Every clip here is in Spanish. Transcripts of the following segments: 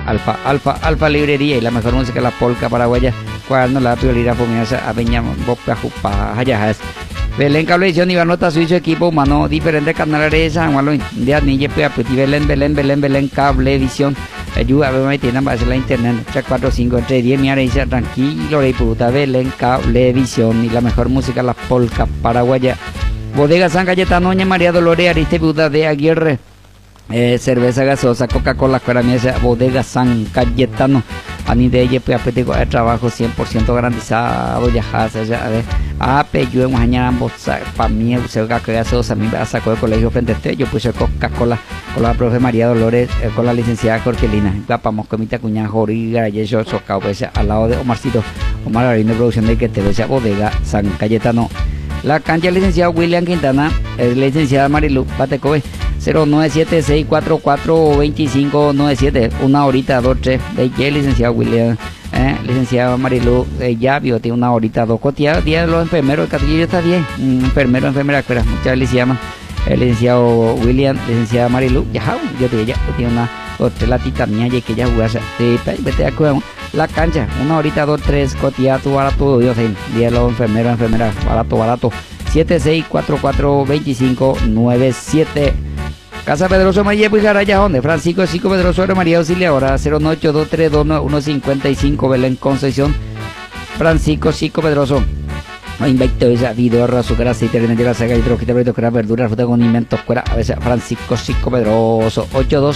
Alfa Librería y la mejor música la polca paraguaya. Cuaderno la prioridad pomiasa aveña boca jupa hayajas. Belén Cablevisión Iván Nota Suizo equipo humano diferentes canales de San Juan de Anille Puti Belén Cablevisión ayuda a ver tienen para hacer la internet 345 entre 10 mira dice tranquilo de puta Belén Cablevisión y la mejor música la polca paraguaya. Bodega San Cayetano Doña María Dolores Ariste Buda de Aguirre. Cerveza gaseosa, Coca-Cola, Bodega San Cayetano. Ani de ella pues apetito de trabajo 100% garantizado ya yo mañana para mí se gaseosa a mí me sacó del colegio frente a este yo puse Coca-Cola con la profe María Dolores con la licenciada Corquelina vamos con mi cuñada Joriga y eso socao pues al lado de Omar Garín de producción de que te ves Bodega San Cayetano. La cancha licenciado William Quintana, licenciada Marilu Batecobe 0976442597, una horita, 2-3, de licenciado William, licenciado Marilu, ya vio, tiene una horita, 2 cotiadas, día de los enfermeros, el Catillo está bien, enfermero, enfermera, espera, muchas veces se llaman, el licenciado William, licenciada Marilu, ya, yo te ella, tiene una, 2-3 latita mía, y que ya jugase, vete a cuidar. La cancha, una horita, 2-3, cotiada, tu barato, Dios, día de los enfermeros, enfermera, barato, 76442597. Casa Pedroso María Pujaraya, donde Francisco Chico Pedroso María Auxiliadora 098232155 Belén Concepción. Francisco Chico Pedroso invicto esa video azúcar aceite de la saga hidrógeno verduras fruta condimentos fuera a veces Francisco Chico Pedroso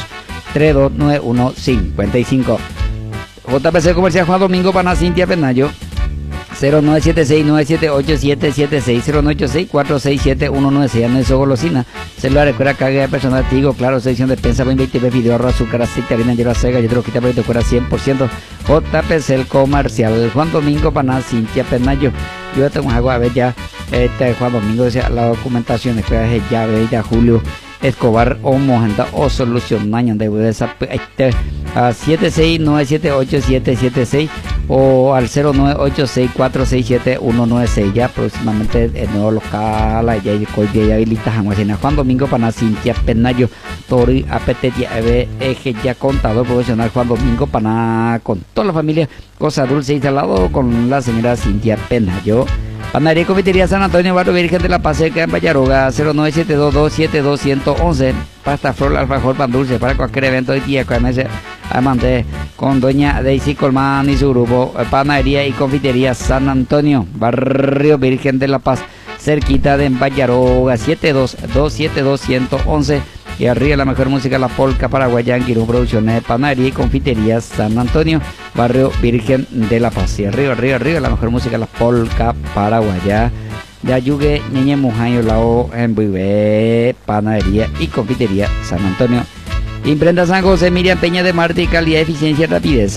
82329155. JPC Comercial Juan Domingo Pana Cintia Penayo 0976978776 0986467196 no es golosina celular recuerda carga de personal digo claro sección de pensa 20 video arroz azúcar aceite harina hierba seca yo te lo quita pero te fuera 100% JPC el Comercial Juan Domingo Pana Cintia Penayo yo tengo algo a ver ya Juan Domingo decía la documentación después de ya Julio Escobar o Mojanda o Solución Mañana de esa a 76978776 o al 0986467196 ya próximamente el nuevo local ya habilita Juan Domingo Pana Cintia Penayo Tori Apetetia Eje ya contador profesional Juan Domingo Pana con toda la familia cosa dulce y salado con la señora Cintia Penayo. Panadería y Confitería San Antonio, Barrio Virgen de la Paz, cerca en Vallaroga, 097227211. Pasta Flor, alfajor, pan dulce para cualquier evento de día. Amante con doña Daisy Colmán y su grupo. Panadería y Confitería San Antonio, Barrio Virgen de la Paz, cerquita de Vallaroga, 7227211. Y arriba la mejor música, la polca paraguaya, Quirón Producciones, Panadería y Confitería San Antonio, Barrio Virgen de la Paz. Y arriba la mejor música, la polca paraguaya, de Ayugue, Ñeñe Mujayo, Lao, en Buivé, Panadería y Confitería San Antonio. Imprenta San José, Miriam Peña de Marte y calidad, eficiencia y rapidez,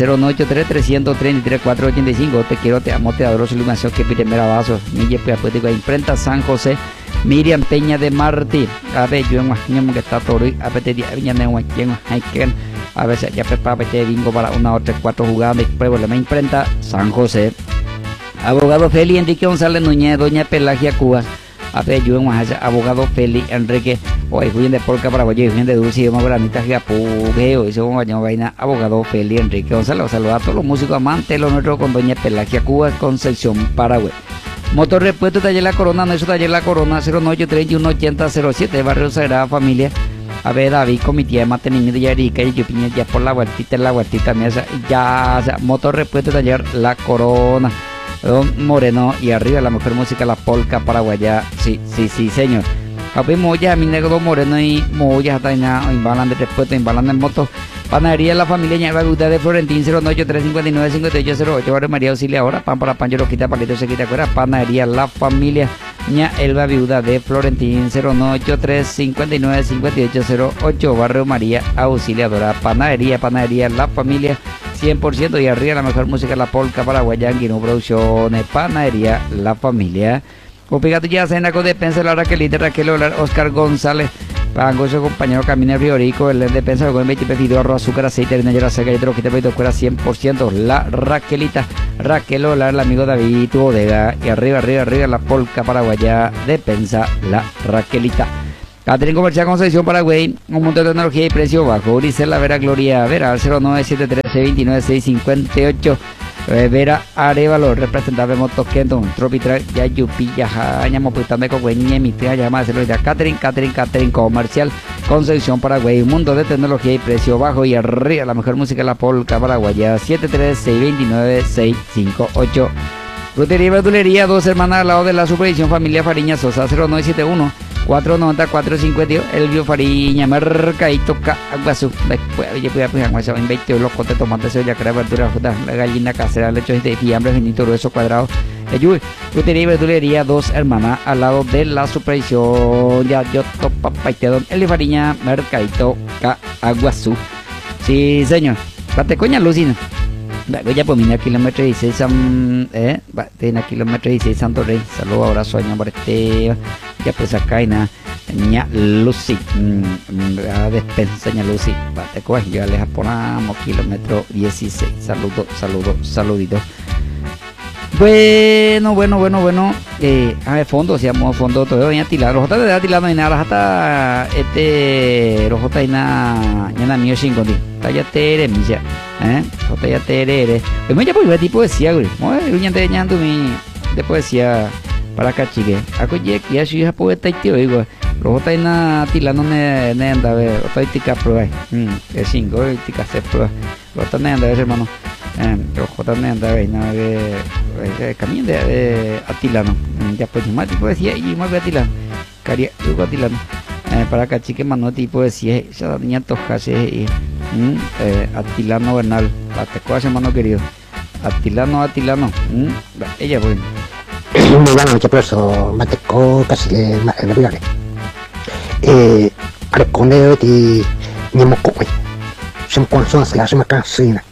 0983-333-485. Te quiero, te amo, te adoro, su iluminación, que pide mera vaso. Imprenta San José, Miriam Peña de Martí, a ver, yo en Guajiño que está todo y a ver, viña de Guajiño, a veces ya prepara bingo para 1 o 3, 4 jugadas de prueba, la imprenta San José. Abogado Feli Enrique González Núñez, doña Pelagia Cuba, a ver, yo en Guajiño, abogado Feli Enrique, hoy juyen de polca para Guajiño, juyen de dulce y más granitas que apugeo, y según Guajiño vaina, abogado Feli Enrique González, saluda a todos los músicos amantes, lo nuestro con doña Pelagia Cuba, Concepción, Paraguay. Motor Repuesto Taller La Corona, no es Taller La Corona, 098318007, Barrio Sagrada Familia. A ver, David, con mi tía de mantenimiento de Yarica y yo piñé ya por la vueltita, ya, Motor Repuesto Taller La Corona, Don Moreno, y arriba la mejor música, la polca paraguaya, sí, señor. Papi Moya, mi negro Don Moreno y Moya, hasta invalan de repuesto, invalan en moto. Panadería La Familia Ñaga Viuda de Florentín 098-359-5808 Barrio María Auxiliadora pan para pan yo lo quita palito se quita fuera. Panadería La Familia Ña Elba Viuda de Florentín 098-359-5808 Barrio María Auxiliadora. Panadería La Familia 100% y arriba la mejor música la polca paraguaya Quirón Producciones. Panadería La Familia. Opigato ya cena con despensa la Raquelita Raquel Oscar González. Pango su compañero Camino Riorico, el despensa con 20 pedido arroz, azúcar, aceite, harina, hierba seca y otro que te pedido fuera 100%. La Raquelita, Raquel Olar, el amigo David, tu bodega. Y arriba la polca paraguaya, despensa la Raquelita. Catering Comercial Concepción Paraguay, un mundo de tecnología y precio bajo. Uricela Vera Gloria Vera, al 0973-29658. Vera Arevalo, representante Motoquento, Tropitrack, Yayupi, Yaja, Ñamopitame, Cogüeñe, Mitea, Llama, Celular, Catering Comercial Concepción Paraguay, un mundo de tecnología y precio bajo. Y arriba la mejor música de la polca paraguaya, 73629-658. Frutería y verdulería, Dos Hermanas al lado de la Supervisión Familia Fariña Sosa, 0971-490-452. Elvio Fariña, Mercadito, Aguazú. Después, oye, cuidado, pues, Aguazú, 20 los cotes, tomates, cebolla, crema, verdura, fruta, la gallina casera, lechos de fiambre, finito, grueso, cuadrado. Frutería y verdulería, Dos Hermanas al lado de la Supervisión. Ya, yo, papá, y te don Elvio Fariña, Mercadito, Aguazú. Sí, señor. Pate coña, Lucina. Ya pues mira kilómetro 16 tiene kilómetro 16 Santo Rey. Saludos, abrazo, año por este. Ya pues acá y nada. Ña Lucy, a despensa Ña Lucy. Te coges, ya les aponamos kilómetro 16. Saluditos. Bueno. A ver, fondo, si amo fondo, todo bien atilado. Los J de atilado y nada, hasta los J y nada, ya mío 5 días. Talla tere, milla, J ya tere. Pero me ya pues tipo poesía, güey. Uña te ñando mi de poesía para cachique. Acoye que ya soy poeta y tío, digo. Los J y nada atilado ne anda, ve, otra tica prueba. Es 5, tica se prueba. Los J ne anda, hermano. Los J ne anda, ve, nada de camino de atilano. Ya pues más tipo decía y más de atilano. Caria, yo atilano. Para cachique mano tipo decía, esa niña tojase Atilano Bernal, Patecoa, hermano querido. Atilano. Ella pues. Muy buenas noches, profesor Mateco, casi más de la Reconde de Ñemoco, se encuentra en la semana casina.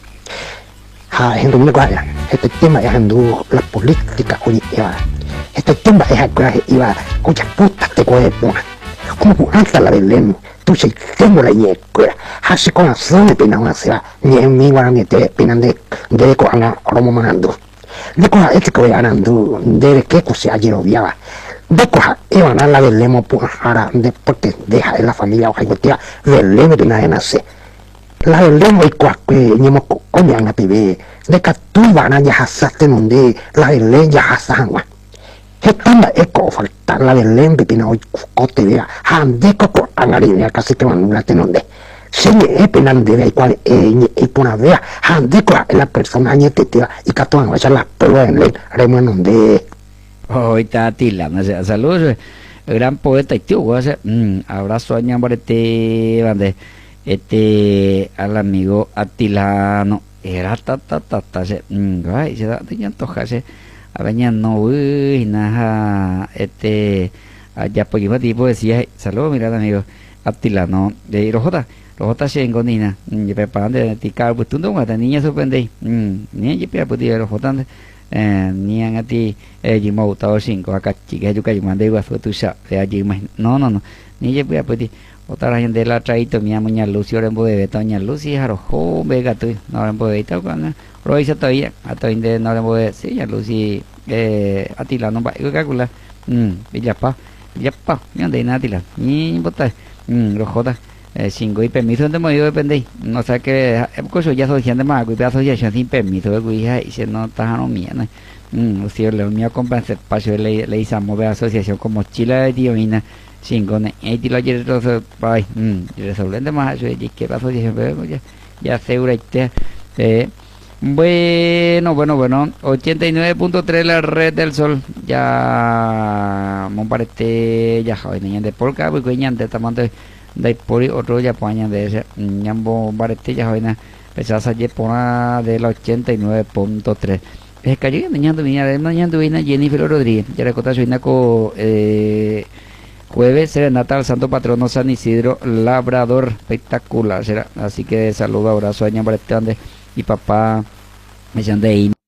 En donde vaya, este tema es en la política, oye, este tema es acá, iba, oye, puta, te coge, como hasta la Belén, tú se tengo la ñecuera, así con la zona de una ciudad, ni en mi guaramete, pinan de coana, romo manando. De coja este que voy ganando, de que se ayer obviaba. De coja, iban a la Belén, después que deja en la familia, oja, y tía, Belén, de nada de nacer. La Belén, y cuaque, ñemo, coña, en la pibe, de que tú iban a ya hasaste, donde la Belén ya hasangua. Hetamba eko falta la Belén pipina hoy cote vea hande koko angaria casi que manula tenonde sene penan de igual y puna vea hande ko la persona ñetetea y catuan vaya la prueba en el remuenon de hoy está Atilano, saludos, gran poeta y tío, abrazo a ñamborete bande al amigo Atilano era se da de antojase Aveña no, nada, allá pues yo tipo decía, saludos, mirad amigo, Atilano, de los J se engonina, y preparan de ticar, pues tú no vas a niña sorprendéis, ni yo pida pues los J, ni a ti, Jimo gustado 5, acá chicas, yo que yo mandé igual fue tu shop, allí no, ni yo pida pues otra gente de la traído, mi amuña Lucy, ahora en de Toña Lucy, Jarojo, Vega, tú, no en bodeta, cuando lo hice todavía, hasta donde no le puedo sí, ya Lucy, Atilano, va, yo calcular, Villapa, no de nada, Atilano, ni botar, los J, 5 y permiso, donde me dependéis, no sé qué, cosa ya asociación de más, cuidado, asociación sin permiso, de cuija, y se no está no mía, ¿no? Si le mío compra ese espacio, le hice mover asociación como Chile de Diomina, 5, y lo ayer ay, resolvente más, eso es que la asociación, ya segura, bueno, 89.3 la red del sol, ya Monparete, ya joven, niña de porca, porque niña de tamaño de por otro ya paña de ese, niña Monparete, ya joven, pesas ayer por del 89.3. Es que ayer niña de Jennifer Rodríguez, ya recota su inaco, jueves serenata al santo patrono San Isidro Labrador, espectacular será, así que saludo, abrazo a Ñambarete y papá me llaman de